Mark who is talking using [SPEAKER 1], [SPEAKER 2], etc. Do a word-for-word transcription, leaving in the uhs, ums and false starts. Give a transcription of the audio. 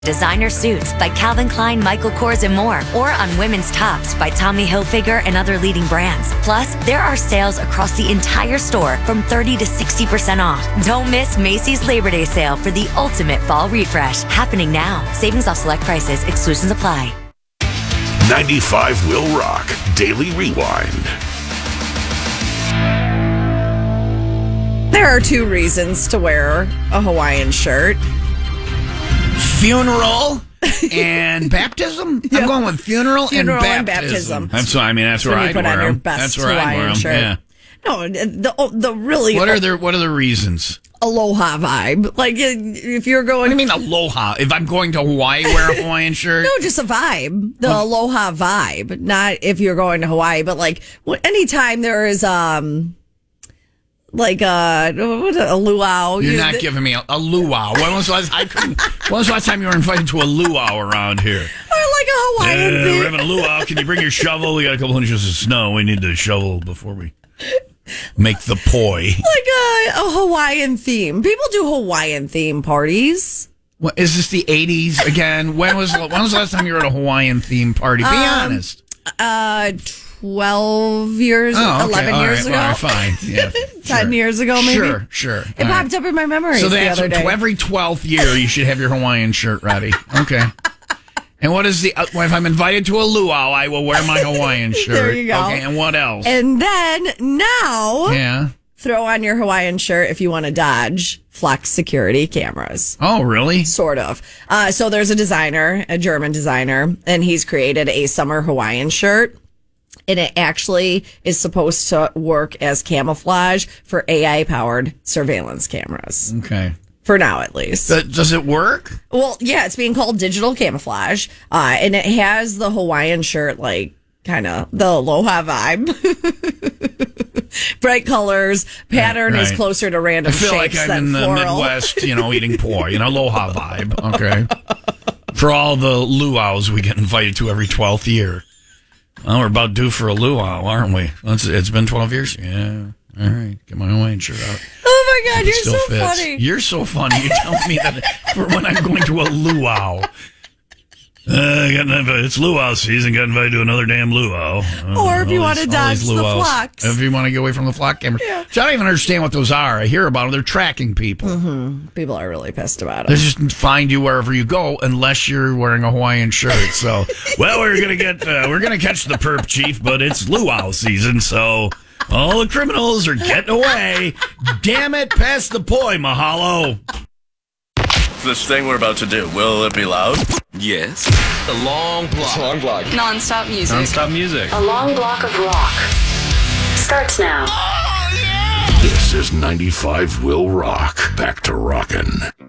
[SPEAKER 1] Designer suits by Calvin Klein, Michael Kors, and more, or on women's tops by Tommy Hilfiger and other leading brands. Plus, there are sales across the entire store from thirty to sixty percent off. Don't miss Macy's Labor Day sale for the ultimate fall refresh, happening now. Savings off select prices, exclusions apply.
[SPEAKER 2] ninety-five will rock. Daily Rewind.
[SPEAKER 3] There are two reasons to wear a Hawaiian shirt.
[SPEAKER 4] Funeral and baptism?
[SPEAKER 3] Yep.
[SPEAKER 4] I'm going with funeral,
[SPEAKER 3] Funeral
[SPEAKER 4] and
[SPEAKER 3] and
[SPEAKER 4] baptism.
[SPEAKER 3] baptism.
[SPEAKER 4] That's what I mean. That's
[SPEAKER 3] So
[SPEAKER 4] where
[SPEAKER 3] you
[SPEAKER 4] I'd
[SPEAKER 3] put
[SPEAKER 4] wear
[SPEAKER 3] on your
[SPEAKER 4] them.
[SPEAKER 3] best
[SPEAKER 4] That's where I'd
[SPEAKER 3] Hawaiian
[SPEAKER 4] wear them.
[SPEAKER 3] shirt.
[SPEAKER 4] Yeah.
[SPEAKER 3] No, the the really
[SPEAKER 4] What are the What are the reasons?
[SPEAKER 3] aloha vibe. Like if you're going,
[SPEAKER 4] What do you mean aloha? If I'm going to Hawaii, wear a Hawaiian shirt?
[SPEAKER 3] no, just a vibe. The aloha vibe. Not if you're going to Hawaii, but like anytime there is um. Like uh, what a luau.
[SPEAKER 4] You're
[SPEAKER 3] You-
[SPEAKER 4] not
[SPEAKER 3] th-
[SPEAKER 4] giving me a, a luau. When was the last? I couldn't. When was the last time you were invited to a luau around here?
[SPEAKER 3] or like a Hawaiian
[SPEAKER 4] Uh,
[SPEAKER 3] theme.
[SPEAKER 4] we're having a luau. Can you bring your shovel? We got a couple inches of snow. We need to shovel before we make the poi.
[SPEAKER 3] Like a, a Hawaiian theme. People do Hawaiian theme parties.
[SPEAKER 4] What, is this the eighties again? When was when was the last time you were at a Hawaiian theme party? Be
[SPEAKER 3] Um,
[SPEAKER 4] honest.
[SPEAKER 3] Uh, twelve years,
[SPEAKER 4] Oh, okay.
[SPEAKER 3] eleven
[SPEAKER 4] All
[SPEAKER 3] years
[SPEAKER 4] right.
[SPEAKER 3] ago,
[SPEAKER 4] Well, fine. Yeah,
[SPEAKER 3] ten
[SPEAKER 4] sure.
[SPEAKER 3] years ago, maybe.
[SPEAKER 4] Sure, sure.
[SPEAKER 3] It
[SPEAKER 4] All
[SPEAKER 3] popped
[SPEAKER 4] right.
[SPEAKER 3] up in my memories
[SPEAKER 4] So
[SPEAKER 3] the
[SPEAKER 4] that's
[SPEAKER 3] other day.
[SPEAKER 4] every twelfth year you should have your Hawaiian shirt ready. Okay. And what is the uh, if I'm invited to a luau, I will wear my Hawaiian shirt.
[SPEAKER 3] There you go.
[SPEAKER 4] Okay. And what else?
[SPEAKER 3] And then now,
[SPEAKER 4] yeah.
[SPEAKER 3] throw on your Hawaiian shirt if you want to dodge Flex security cameras.
[SPEAKER 4] Oh, really?
[SPEAKER 3] Sort of. Uh, so there's a designer, a German designer, and he's created a summer Hawaiian shirt. And it actually is supposed to work as camouflage for A I-powered surveillance cameras.
[SPEAKER 4] Okay.
[SPEAKER 3] For now, at least.
[SPEAKER 4] Th- does it work?
[SPEAKER 3] Well, yeah, it's being called digital camouflage. Uh, and it has the Hawaiian shirt, like, kind of the aloha vibe. Bright colors. Pattern
[SPEAKER 4] Right,
[SPEAKER 3] is
[SPEAKER 4] right.
[SPEAKER 3] closer to random
[SPEAKER 4] I feel
[SPEAKER 3] shapes
[SPEAKER 4] like I'm
[SPEAKER 3] than
[SPEAKER 4] in the
[SPEAKER 3] floral.
[SPEAKER 4] Midwest, you know, eating poi, you know, aloha vibe. Okay. For all the luau's we get invited to every twelfth year. Well, we're about due for a luau, aren't we? It's, it's been twelve years. Yeah. All right. Get my Hawaiian shirt out.
[SPEAKER 3] Oh my God,
[SPEAKER 4] It
[SPEAKER 3] you're
[SPEAKER 4] still
[SPEAKER 3] so
[SPEAKER 4] fits.
[SPEAKER 3] funny.
[SPEAKER 4] You're so funny. You tell me that for when I'm going to a luau. Uh, I got invited- it's luau season. Got invited to another damn luau. Uh,
[SPEAKER 3] Or if you
[SPEAKER 4] all
[SPEAKER 3] want
[SPEAKER 4] these-
[SPEAKER 3] to
[SPEAKER 4] all
[SPEAKER 3] dodge
[SPEAKER 4] these
[SPEAKER 3] the
[SPEAKER 4] luau's.
[SPEAKER 3] flocks.
[SPEAKER 4] If you want to get away from the flock cameras.
[SPEAKER 3] Yeah.
[SPEAKER 4] So I don't even understand what those are. I hear about them. They're tracking people.
[SPEAKER 3] Mm-hmm. People are really pissed about
[SPEAKER 4] They
[SPEAKER 3] it.
[SPEAKER 4] just find you wherever you go, unless you're wearing a Hawaiian shirt. So, well, we're gonna get, uh, we're gonna catch the perp chief, but it's luau season, so all the criminals are getting away. Damn it, pass the poi, mahalo.
[SPEAKER 5] This thing we're about to do, will it be loud?
[SPEAKER 6] Yes.
[SPEAKER 5] A long block.
[SPEAKER 6] Long block.
[SPEAKER 7] Non-stop music.
[SPEAKER 5] Non-stop music.
[SPEAKER 7] A long block of rock starts now.
[SPEAKER 2] This is ninety-five will rock. Back to rockin'.